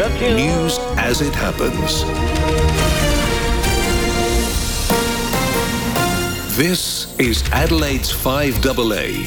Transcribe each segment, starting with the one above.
News as it happens. This is Adelaide's 5AA.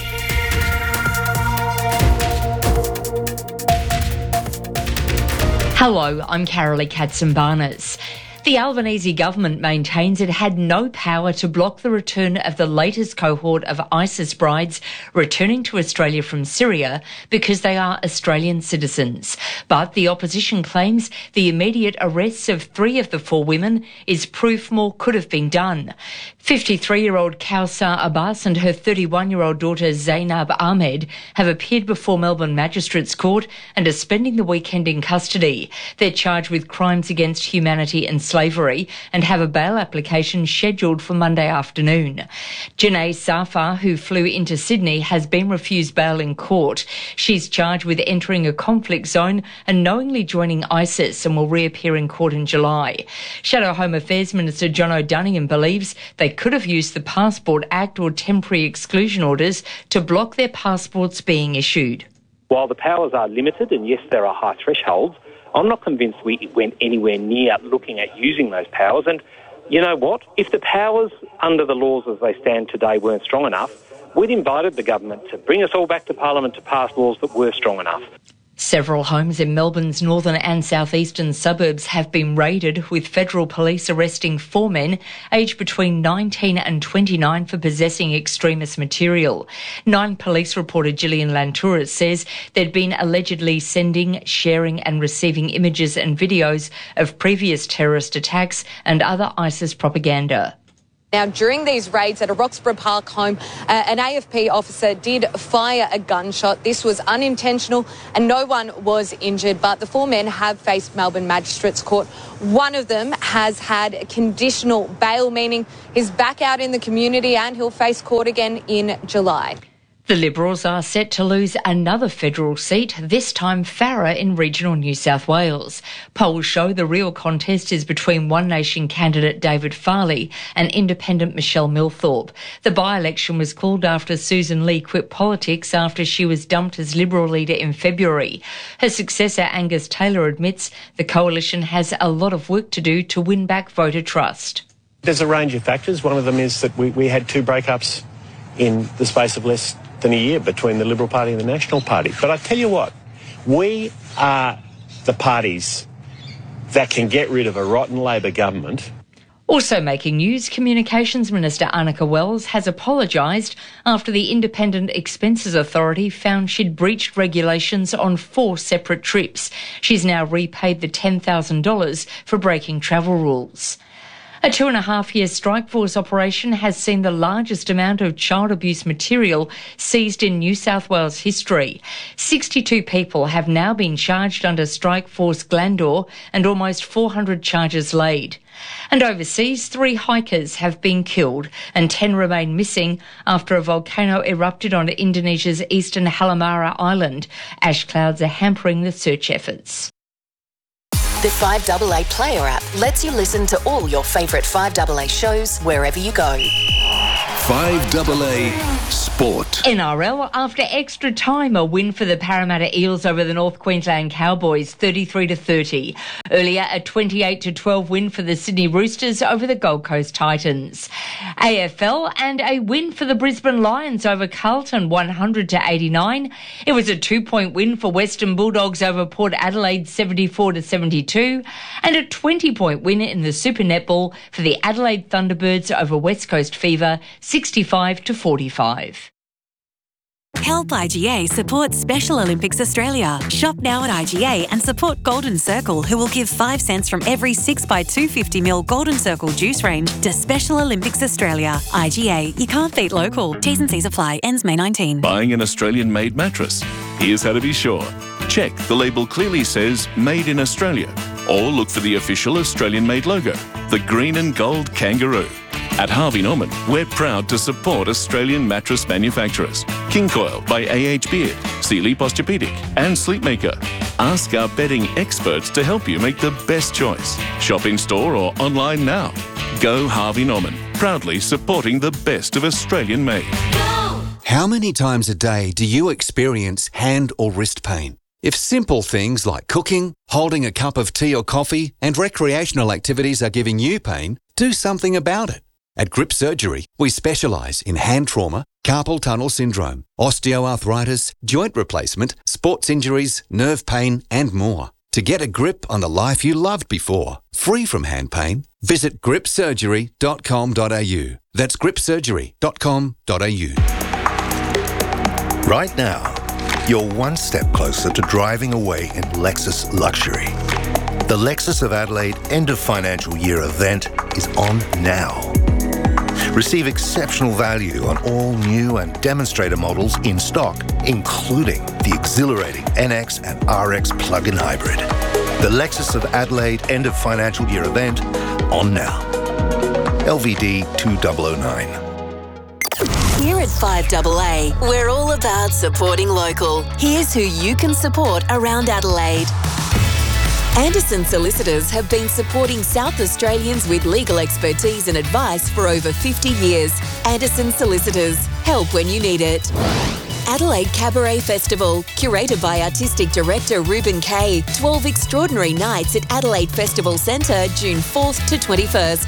Hello, I'm Carolee Katzenbarnes. The Albanese government maintains it had no power to block the return of the latest cohort of ISIS brides returning to Australia from Syria because they are Australian citizens. But the opposition claims the immediate arrests of 3 of the 4 women is proof more could have been done. 53-year-old Kausar Abbas and her 31-year-old daughter Zainab Ahmed have appeared before Melbourne Magistrates Court and are spending the weekend in custody. They're charged with crimes against humanity and slavery and have a bail application scheduled for Monday afternoon. Janae Safar, who flew into Sydney, has been refused bail in court. She's charged with entering a conflict zone and knowingly joining ISIS and will reappear in court in July. Shadow Home Affairs Minister John O'Donoghue believes they could have used the Passport Act or temporary exclusion orders to block their passports being issued. While the powers are limited, and yes, there are high thresholds, I'm not convinced we went anywhere near looking at using those powers. And you know what? If the powers under the laws as they stand today weren't strong enough, we'd invited the government to bring us all back to Parliament to pass laws that were strong enough. Several homes in Melbourne's northern and southeastern suburbs have been raided, with federal police arresting 4 men aged between 19 and 29 for possessing extremist material. 9 police reporter Gillian Lantouris says they'd been allegedly sending, sharing and receiving images and videos of previous terrorist attacks and other ISIS propaganda. Now, during these raids at a Roxburgh Park home, an AFP officer did fire a gunshot. This was unintentional and no one was injured, but the 4 men have faced Melbourne Magistrates Court. One of them has had conditional bail, meaning he's back out in the community and he'll face court again in July. The Liberals are set to lose another federal seat, this time Farrer in regional New South Wales. Polls show the real contest is between One Nation candidate David Farley and independent Michelle Milthorpe. The by-election was called after Susan Lee quit politics after she was dumped as Liberal leader in February. Her successor Angus Taylor admits the coalition has a lot of work to do to win back voter trust. There's a range of factors. One of them is that we had 2 breakups in the space of less than a year between the Liberal Party and the National Party. But I tell you what, we are the parties that can get rid of a rotten Labor government. Also making news, Communications Minister Anneka Wells has apologised after the Independent Expenses Authority found she'd breached regulations on 4 separate trips. She's now repaid the $10,000 for breaking travel rules. A 2.5-year strike force operation has seen the largest amount of child abuse material seized in New South Wales history. 62 people have now been charged under Strike Force Glandor and almost 400 charges laid. And overseas, 3 hikers have been killed and 10 remain missing after a volcano erupted on Indonesia's eastern Halmahera Island. Ash clouds are hampering the search efforts. The 5AA Player app lets you listen to all your favourite 5AA shows wherever you go. 5AA Sport. NRL, after extra time, a win for the Parramatta Eels over the North Queensland Cowboys, 33-30. Earlier, a 28-12 win for the Sydney Roosters over the Gold Coast Titans. AFL, and a win for the Brisbane Lions over Carlton, 100-89. It was a 2-point win for Western Bulldogs over Port Adelaide, 74-72, and a 20-point win in the Super Netball for the Adelaide Thunderbirds over West Coast Fever, 65-45. Help IGA support Special Olympics Australia. Shop now at IGA and support Golden Circle, who will give 5 cents from every 6x250ml Golden Circle juice range to Special Olympics Australia. IGA, you can't beat local. T's and C's apply. Ends May 19. Buying an Australian-made mattress? Here's how to be sure. Check the label clearly says Made in Australia, or look for the official Australian-made logo, the green and gold kangaroo. At Harvey Norman, we're proud to support Australian mattress manufacturers. King Coil by A.H. Beard, Sealy Posturepedic and Sleepmaker. Ask our bedding experts to help you make the best choice. Shop in store or online now. Go Harvey Norman, proudly supporting the best of Australian made. How many times a day do you experience hand or wrist pain? If simple things like cooking, holding a cup of tea or coffee, and recreational activities are giving you pain, do something about it. At Grip Surgery, we specialise in hand trauma, carpal tunnel syndrome, osteoarthritis, joint replacement, sports injuries, nerve pain, and more. To get a grip on the life you loved before, free from hand pain, visit gripsurgery.com.au. That's gripsurgery.com.au. Right now, you're one step closer to driving away in Lexus luxury. The Lexus of Adelaide End of Financial Year event is on now. Receive exceptional value on all new and demonstrator models in stock, including the exhilarating NX and RX plug-in hybrid. The Lexus of Adelaide End of Financial Year event on now. LVD 2009. Here at 5AA, we're all about supporting local. Here's who you can support around Adelaide. Anderson Solicitors have been supporting South Australians with legal expertise and advice for over 50 years. Anderson Solicitors, help when you need it. Adelaide Cabaret Festival, curated by Artistic Director Ruben Kay. 12 extraordinary nights at Adelaide Festival Centre, June 4th to 21st.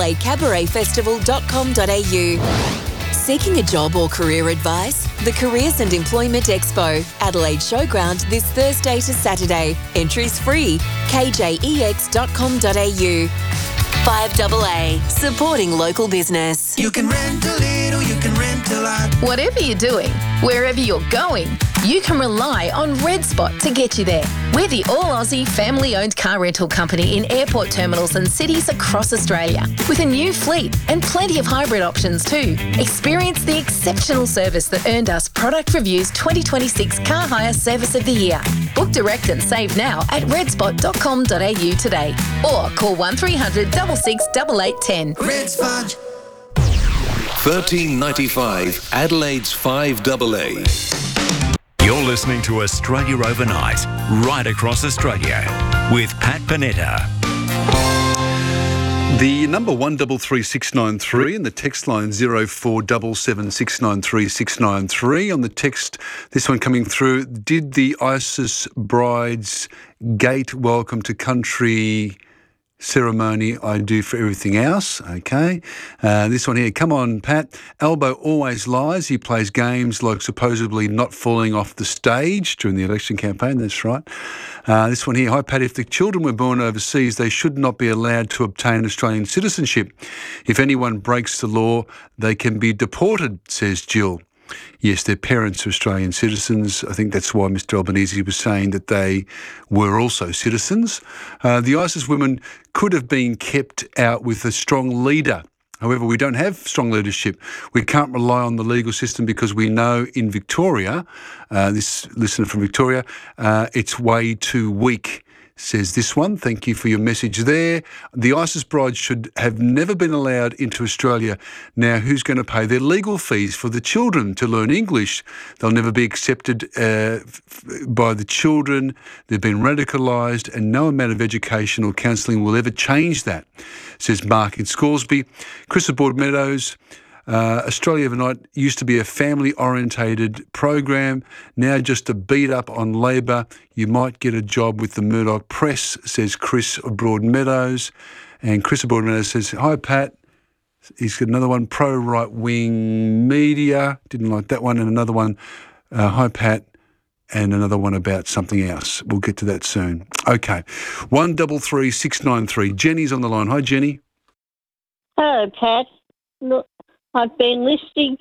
AdelaideCabaretFestival.com.au. Seeking a job or career advice? The Careers and Employment Expo, Adelaide Showground, this Thursday to Saturday. Entries free. kjex.com.au. 5AA, supporting local business. You can rent a little, you can rent a lot. Whatever you're doing, wherever you're going, you can rely on Red Spot to get you there. We're the all-Aussie family-owned car rental company in airport terminals and cities across Australia, with a new fleet and plenty of hybrid options too. Experience the exceptional service that earned us Product Review's 2026 Car Hire Service of the Year. Book direct and save now at redspot.com.au today, or call 1300 66 8810. Red Spot. 1395 Adelaide's 5AA. You're listening to Australia Overnight, right across Australia, with Pat Panetta. The number 133693 and the text line 0477693693. On the text, this one coming through, did the ISIS bride's gate welcome to country ceremony I do for everything else? Okay. This one here, come on, Pat. Albo always lies. He plays games like supposedly not falling off the stage during the election campaign. That's right. This one here, hi, Pat. If the children were born overseas, they should not be allowed to obtain Australian citizenship. If anyone breaks the law, they can be deported, says Jill. Yes, their parents are Australian citizens. I think that's why Mr Albanese was saying that they were also citizens. The ISIS women could have been kept out with a strong leader. However, we don't have strong leadership. We can't rely on the legal system because we know in Victoria, this listener from Victoria, it's way too weak, says this one. Thank you for your message there. The ISIS brides should have never been allowed into Australia. Now, who's going to pay their legal fees for the children to learn English? They'll never be accepted by the children. They've been radicalised and no amount of education or counselling will ever change that, says Mark in Scoresby. Chris of Broadmeadows. Australia Overnight used to be a family-orientated program, now just a beat up on Labor. You might get a job with the Murdoch Press, says Chris of Broadmeadows. And Chris of Broadmeadows says, hi, Pat. He's got another one, pro-right-wing media. Didn't like that one. And another one, hi, Pat. And another one about something else. We'll get to that soon. Okay. 133693. Jenny's on the line. Hi, Jenny. Hello, Pat. Look, I've been listening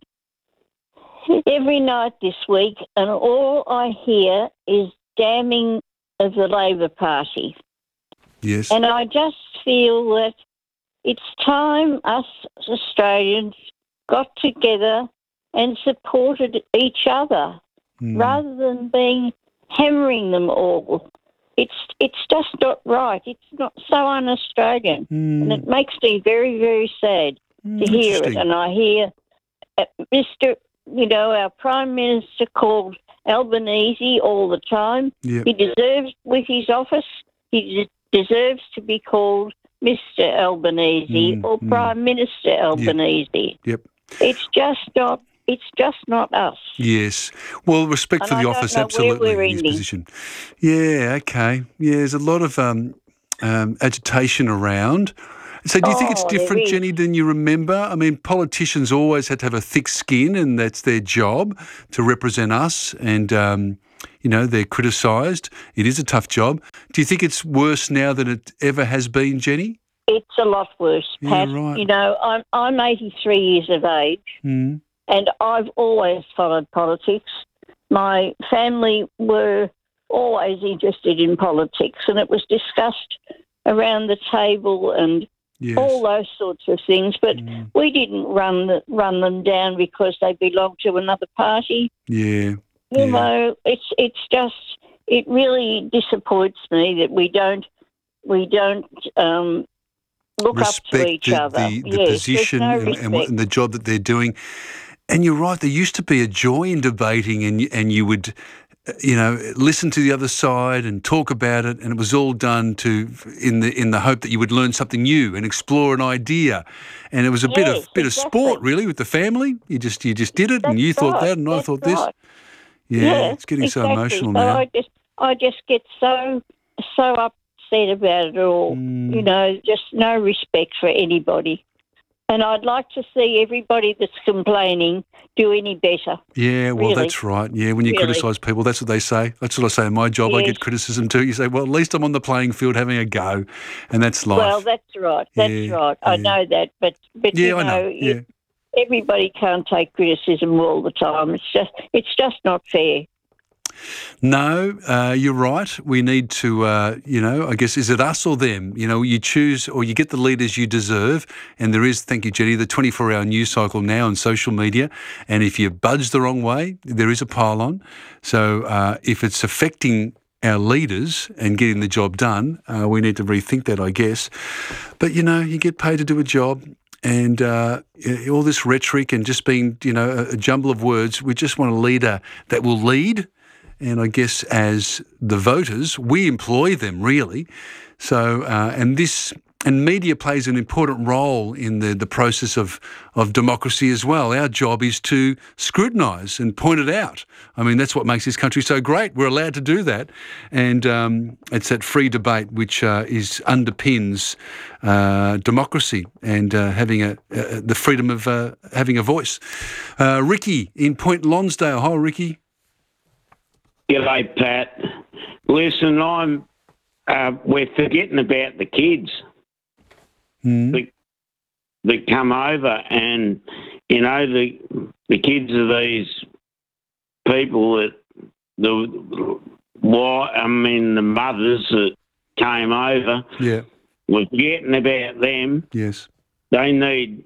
every night this week, and all I hear is damning of the Labor Party. Yes. And I just feel that it's time us Australians got together and supported each other rather than hammering them all. It's just not right. It's not so un-Australian. And it makes me very, very sad to hear it. And I hear our Prime Minister called Albanese all the time. Yep. He deserves, with his office, he deserves to be called Mr Albanese or Prime Minister Albanese. Yep. It's just not It's just not us. Yes. Well, respect And for I the don't office, know absolutely, where we're in his ending. position. Yeah, okay. Yeah, there's a lot of agitation around. So do you think it's Oh, there different, is. Jenny, than you remember? I mean, politicians always had to have a thick skin, and that's their job, to represent us, and, they're criticised. It is a tough job. Do you think it's worse now than it ever has been, Jenny? It's a lot worse, Pat. Yeah, right. You know, I'm 83 years of age, Mm. and I've always followed politics. My family were always interested in politics, and it was discussed around the table and all those sorts of things. But we didn't run them down because they belonged to another party. Yeah. You know, it really disappoints me that we don't look up to each other. The Yes, position there's no and respect. the job that they're doing. And you're right, there used to be a joy in debating, and you would, listen to the other side and talk about it, and it was all done in the hope that you would learn something new and explore an idea. And it was a bit of sport, really, with the family. You just did it, and you thought that, and I thought this. Right. Yeah, it's getting so emotional now. I just get so upset about it all. You know, just no respect for anybody. And I'd like to see everybody that's complaining do any better. Yeah, well, Really. that's right. Yeah, when you criticise people, that's what they say. That's what I say in my job. I get criticism too. You say, well, at least I'm on the playing field having a go, and that's life. Well, that's right. That's right. I know that, but Yeah, you I know. know, Yeah. everybody can't take criticism all the time. It's just not fair. No, you're right. We need to, I guess, is it us or them? You choose, or you get the leaders you deserve. And there is, thank you, Jenny, the 24-hour news cycle now on social media. And if you budge the wrong way, there is a pile-on. So if it's affecting our leaders and getting the job done, we need to rethink that, I guess. But, you get paid to do a job. And all this rhetoric and just being, a jumble of words, we just want a leader that will lead. And I guess as the voters, we employ them, really. So, and media plays an important role in the process of democracy as well. Our job is to scrutinise and point it out. I mean, that's what makes this country so great. We're allowed to do that. And it's that free debate which underpins democracy and having the freedom of having a voice. Ricky in Point Lonsdale. Hi, Ricky. G'day, Pat. Listen, we're forgetting about the kids that come over, and the kids of these people the mothers that came over. Yeah, we're forgetting about them. Yes, they'll need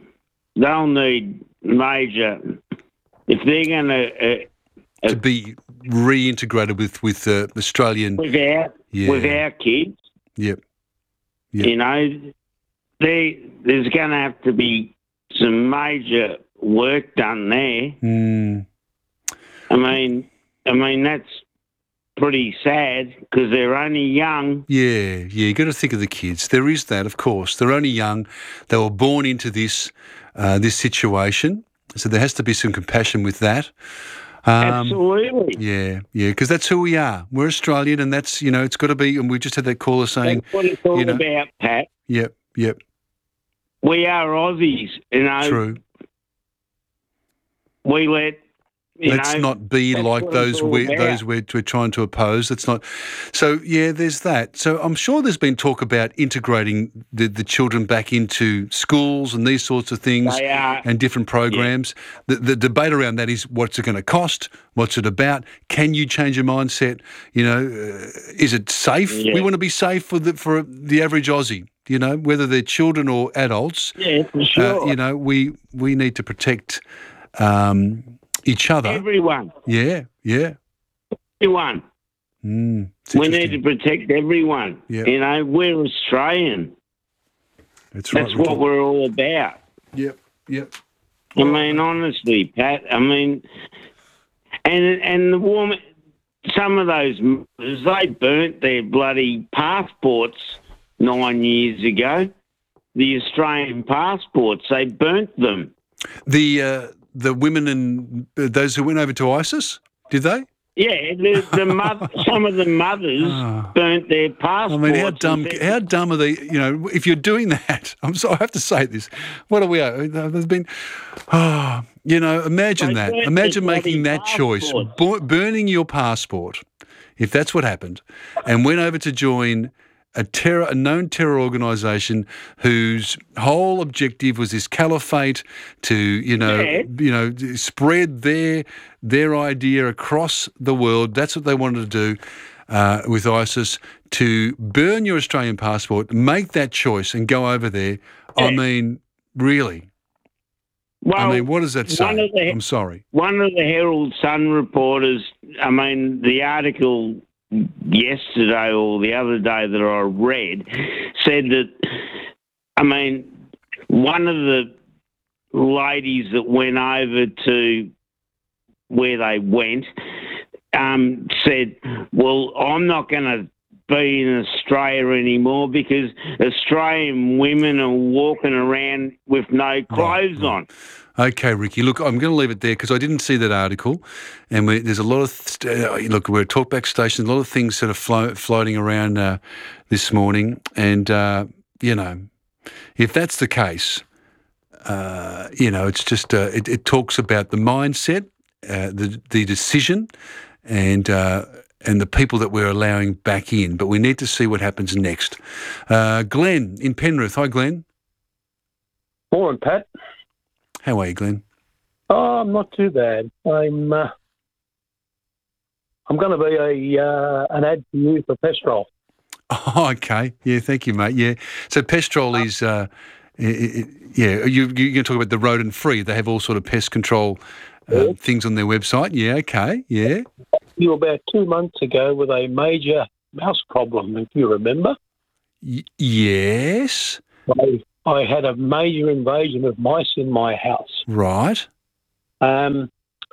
major if they're going to be reintegrated with Australian with our kids. Yep. There's going to have to be some major work done there. I mean that's pretty sad because they're only young. Yeah, you got to think of the kids. There is that, of course. They're only young. They were born into this situation, so there has to be some compassion with that. Absolutely. Yeah, because that's who we are. We're Australian, and that's, it's got to be, and we just had that caller saying... That's what it's all about, Pat. Yep. We are Aussies, True. We let... Let's not be like those we're trying to oppose. That's not. So yeah, there's that. So I'm sure there's been talk about integrating the children back into schools and these sorts of things and different programs. Yeah. The debate around that is what's it going to cost? What's it about? Can you change your mindset? Is it safe? Yeah. We want to be safe for the average Aussie. Whether they're children or adults. Yeah, for sure. We need to protect. Each other. Everyone. Yeah. Everyone. We need to protect everyone. Yep. We're Australian. That's right. That's what we're all about. Yep. I mean, honestly, Pat, and the woman, some of those mothers, they burnt their bloody passports 9 years ago. The Australian passports, they burnt them. The the women and those who went over to ISIS? Did they? Yeah, some of the mothers burnt their passports. I mean, how dumb are they? You know, if you're doing that, I have to say this. What are we? There's been, imagine that. Imagine making that choice, burning your passport, if that's what happened, and went over to join a known terror organisation whose whole objective was this caliphate to, spread their idea across the world. That's what they wanted to do with ISIS, to burn your Australian passport, make that choice and go over there. Yeah. I mean, really? Well, what does that say? I'm sorry. One of the Herald Sun reporters, the article yesterday or the other day that I read said that, one of the ladies that went over to where they went said, well, I'm not going to be in Australia anymore because Australian women are walking around with no clothes on. Okay, Ricky. Look, I'm going to leave it there because I didn't see that article, and there's a lot of we're a talkback station. A lot of things sort of floating around this morning, and if that's the case, it's just it talks about the mindset, the decision, and the people that we're allowing back in. But we need to see what happens next. Glenn in Penrith. Hi, Glenn. Morning, Pat. How are you, Glenn? Oh, I'm not too bad. I'm going to be an ad for you for Pestrol. Oh, okay. Yeah, thank you, mate. Yeah. So Pestrol is, you're going to talk about the rodent free. They have all sort of pest control things on their website. Yeah, okay, yeah. You about 2 months ago with a major mouse problem, if you remember. Yes. I had a major invasion of mice in my house. Right. I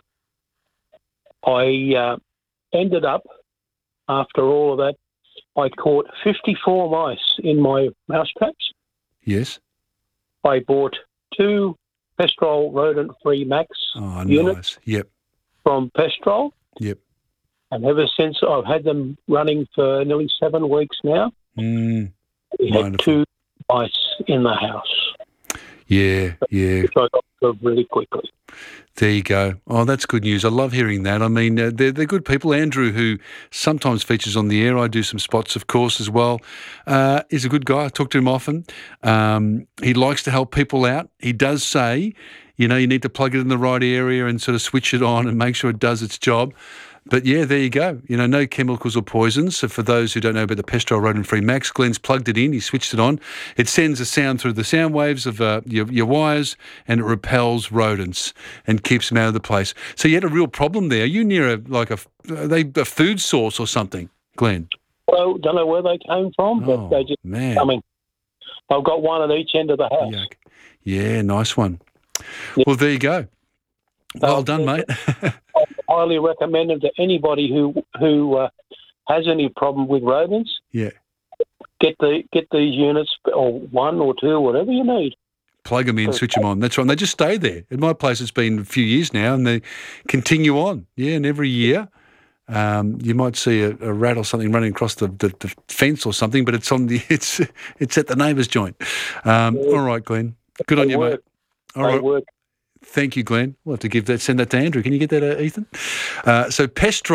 ended up, after all of that, I caught 54 mice in my mouse traps. Yes. I bought 2 Pestrol rodent-free Max units from Pestrol. Yep. And ever since, I've had them running for nearly 7 weeks now. We had 2 mice in the house. Yeah. Which I got rid of really quickly. There you go. Oh, that's good news. I love hearing that. I mean, they're good people. Andrew, who sometimes features on the air, I do some spots, of course, as well, is a good guy. I talk to him often. He likes to help people out. He does say, you need to plug it in the right area and sort of switch it on and make sure it does its job. But yeah, there you go. No chemicals or poisons. So for those who don't know about the Pestrol rodent-free Max, Glenn's plugged it in, he switched it on. It sends a sound through the sound waves of your wires, and it repels rodents and keeps them out of the place. So you had a real problem there. Are you near a food source or something, Glenn? Well, don't know where they came from, but they just coming. I've got one at each end of the house. Yuck. Yeah, nice one. Yeah. Well, there you go. Well done, mate. I highly recommend them to anybody who has any problem with rodents. Yeah. Get these units, or 1 or 2, whatever you need. Plug them in, switch them on. That's right. And they just stay there. At my place, it's been a few years now, and they continue on. Yeah, and every year you might see a rat or something running across the fence or something, but it's it's at the neighbour's joint. All right, Glenn. Good on you, mate. All right. Work. Thank you, Glenn. We'll have to send that to Andrew. Can you get that, Ethan? So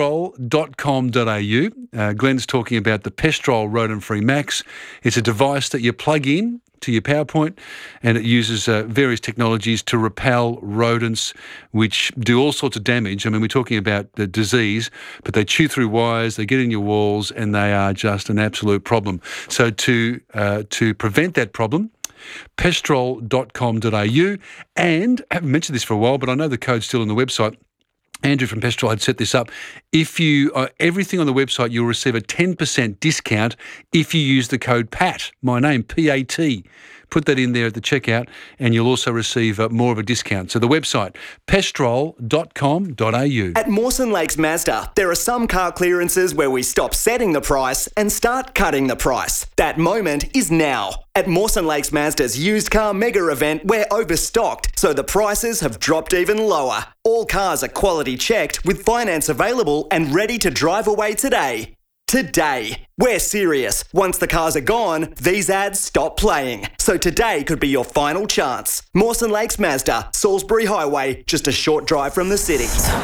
pestrol.com.au. Glenn's talking about the Pestrol rodent-free Max. It's a device that you plug in to your PowerPoint, and it uses various technologies to repel rodents, which do all sorts of damage. I mean, we're talking about the disease, but they chew through wires, they get in your walls, and they are just an absolute problem. So to prevent that problem, pestrol.com.au, and I haven't mentioned this for a while, but I know the code's still on the website. Andrew from Pestrol had set this up. If you everything on the website, you'll receive a 10% discount if you use the code PAT, my name, P-A-T. Put that in there at the checkout, and you'll also receive more of a discount. So the website, pestrol.com.au. At Mawson Lakes Mazda, there are some car clearances where we stop setting the price and start cutting the price. That moment is now. At Mawson Lakes Mazda's used car mega event, we're overstocked, so the prices have dropped even lower. All cars are quality checked with finance available and ready to drive away today. Today. We're serious. Once the cars are gone, these ads stop playing. So today could be your final chance. Mawson Lakes Mazda, Salisbury Highway, just a short drive from the city.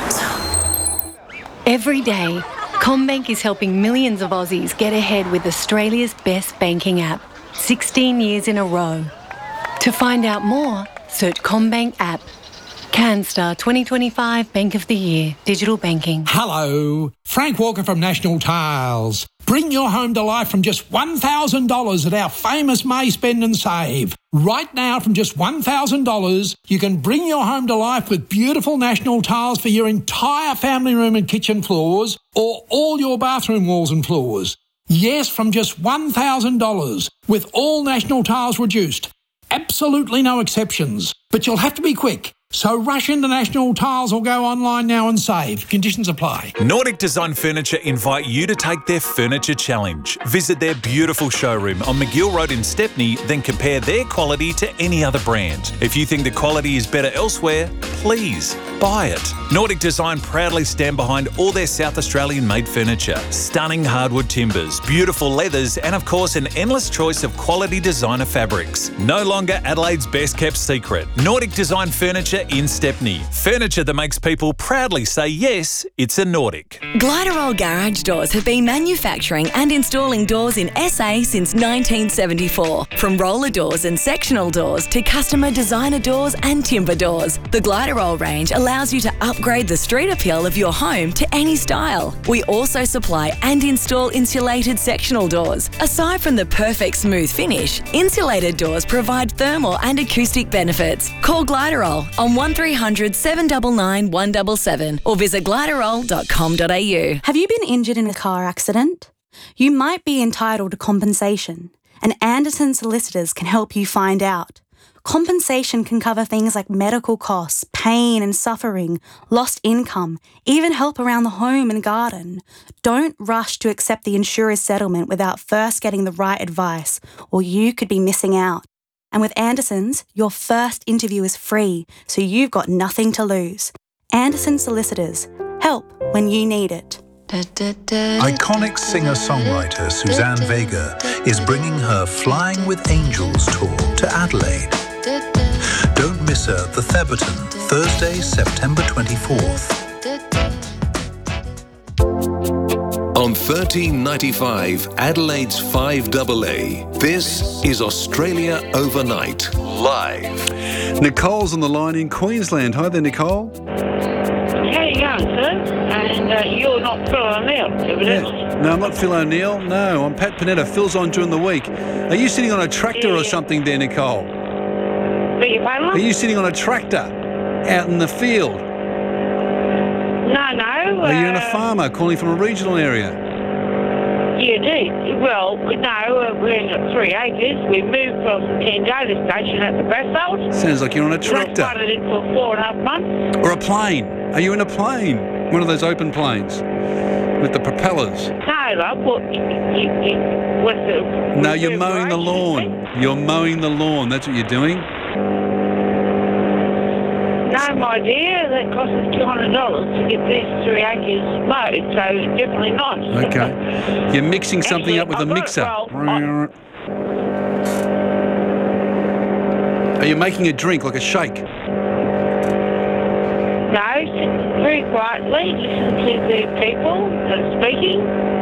Every day, CommBank is helping millions of Aussies get ahead with Australia's best banking app, 16 years in a row. To find out more, search CommBank app. CanStar 2025 Bank of the Year, digital banking. Hello, Frank Walker from National Tiles. Bring your home to life from just $1,000 at our famous May Spend and Save. Right now, from just $1,000, you can bring your home to life with beautiful National Tiles for your entire family room and kitchen floors, or all your bathroom walls and floors. Yes, from just $1,000, with all National Tiles reduced. Absolutely no exceptions. But you'll have to be quick. So rush into National Tiles or go online now and save. Conditions apply. Nordic Design Furniture invite you to take their Furniture Challenge. Visit their beautiful showroom on McGill Road in Stepney, then compare their quality to any other brand. If you think the quality is better elsewhere, please buy it. Nordic Design proudly stand behind all their South Australian made furniture. Stunning hardwood timbers, beautiful leathers, and of course an endless choice of quality designer fabrics. No longer Adelaide's best kept secret. Nordic Design Furniture in Stepney. Furniture that makes people proudly say yes, it's a Nordic. Gliderol Garage Doors have been manufacturing and installing doors in SA since 1974. From roller doors and sectional doors to customer designer doors and timber doors, the Gliderol range allows you to upgrade the street appeal of your home to any style. We also supply and install insulated sectional doors. Aside from the perfect smooth finish, insulated doors provide thermal and acoustic benefits. Call Gliderol on 1300 799 177 or visit gliderol.com.au. Have you been injured in a car accident? You might be entitled to compensation, and Anderson Solicitors can help you find out. Compensation can cover things like medical costs, pain and suffering, lost income, even help around the home and garden. Don't rush to accept the insurer's settlement without first getting the right advice, or you could be missing out. And with Anderson's, your first interview is free, so you've got nothing to lose. Anderson Solicitors. Help when you need it. Iconic singer-songwriter Suzanne Vega is bringing her Flying with Angels tour to Adelaide. Don't miss her at the Theberton, Thursday, September 24th. On 1395 Adelaide's 5AA, this is Australia Overnight, live. Nicole's on the line in Queensland. Hi there, Nicole. How you going, sir? And you're not Phil O'Neill, evidently. Yeah. No, I'm not Phil O'Neill. No, I'm Pat Panetta. Phil's on during the week. Are you sitting on a tractor or something there, Nicole? Beg your pardon? Are you sitting on a tractor out in the field? No. Are you in a farmer calling from a regional area? Yeah, indeed. Well, no, we're in 3 acres. We moved from Candela Station at the Basalt. Sounds like you're on a tractor. I started it for 4.5 months. Or a plane. Are you in a plane? One of those open planes with the propellers? No, love. What's the... No, you're mowing the lawn. You're mowing the lawn. That's what you're doing? No, my dear, that cost us $200 to get these 3 acres mowed, so definitely not. Okay. You're mixing something up with a mixer. Are you making a drink, like a shake? No, sit very quietly, listen to the people that are speaking.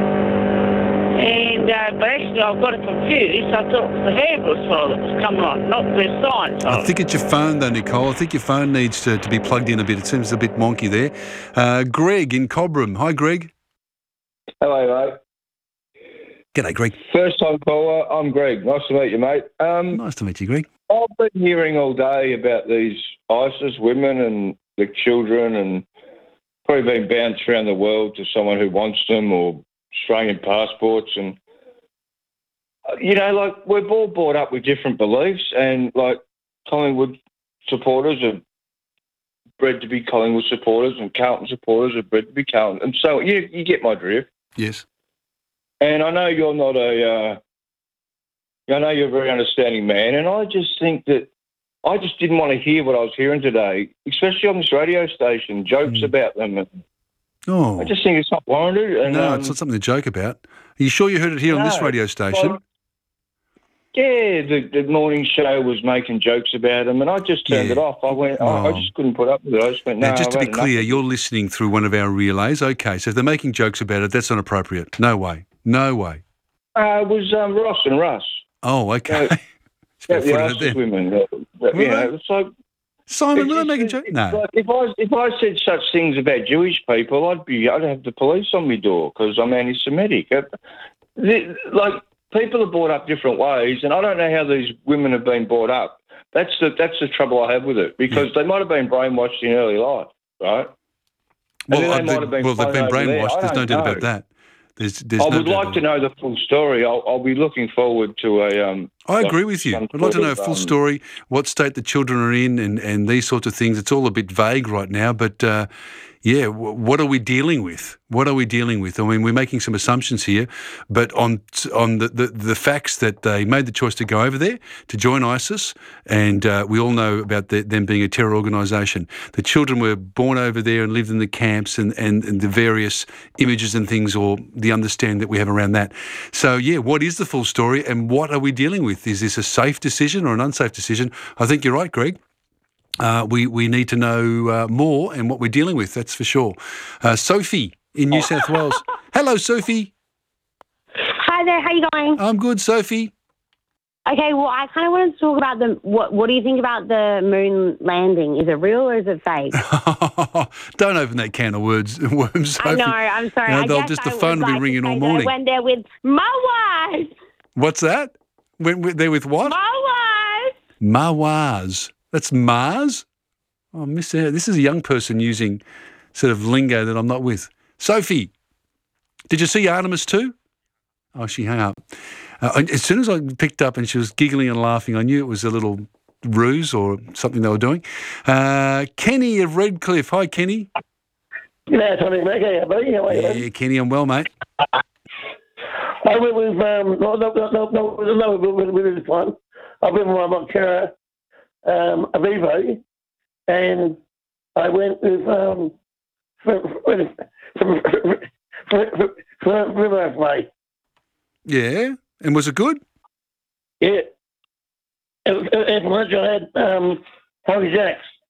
And, but actually I got it confused. I thought it was the hairdress fellow that was coming on, not the sign. I think it's your phone though, Nicole. I think your phone needs to be plugged in a bit. It seems a bit wonky there. Greg in Cobram. Hi, Greg. Hello, mate. G'day, Greg. First time caller. I'm Greg. Nice to meet you, mate. Nice to meet you, Greg. I've been hearing all day about these ISIS women and the children, and probably been bounced around the world to someone who wants them, or Australian passports. And, you know, like, we're all brought up with different beliefs, and, like, Collingwood supporters are bred to be Collingwood supporters, and Carlton supporters are bred to be Carlton. And so you get my drift. Yes. And I know you're not a I know you're a very understanding man, and I just think that I just didn't want to hear what I was hearing today, especially on this radio station, jokes about them. I just think it's not warranted. And, no, it's not something to joke about. Are you sure you heard it here on this radio station? Well, yeah, the morning show was making jokes about them, and I just turned it off. I went, I just couldn't put up with it. I just went, no. Now, just to be clear, you're listening through one of our relays. Okay, so if they're making jokes about it, that's not appropriate. No way. No way. It was Ross and Russ. Oh, okay. The ISIS women. It's like, Simon, were they making jokes? No. Like if I said such things about Jewish people, I'd have the police on my door because I'm anti-Semitic. Like, people are brought up different ways, and I don't know how these women have been brought up. That's the trouble I have with it, because they might have been brainwashed in early life, right? Well, they've been brainwashed. There's no doubt about that. I would like to know the full story. I'll be looking forward to a... I agree with you. I'd like to know a full story, what state the children are in and these sorts of things. It's all a bit vague right now, but... what are we dealing with? What are we dealing with? I mean, we're making some assumptions here, but on the facts that they made the choice to go over there, to join ISIS, and we all know about them being a terror organisation. The children were born over there and lived in the camps and the various images and things, or the understanding that we have around that. So, what is the full story and what are we dealing with? Is this a safe decision or an unsafe decision? I think you're right, Greg. We need to know more and what we're dealing with, that's for sure. Sophie in New South Wales. Hello, Sophie. Hi there, how you going? I'm good, Sophie. Okay, well, I kind of wanted to talk about what do you think about the moon landing? Is it real or is it fake? Don't open that can of worms, Sophie. I know, I'm sorry. The phone will be ringing all morning. I went there with Mawaz. What's that? Went there with what? Mawaz. That's Mars? Oh, miss out. This is a young person using sort of lingo that I'm not with. Sophie, did you see Artemis too? Oh, she hung up. As soon as I picked up and she was giggling and laughing, I knew it was a little ruse or something they were doing. Kenny of Redcliffe. Hi, Kenny. G'day, Tony. How are you? How are you? Yeah, Kenny, I'm well, mate. I went with, with this one. I've been with my carer. Avivo, and I went with River Way. Yeah, and was it good? Yeah. And for lunch I had Hungry Jacks.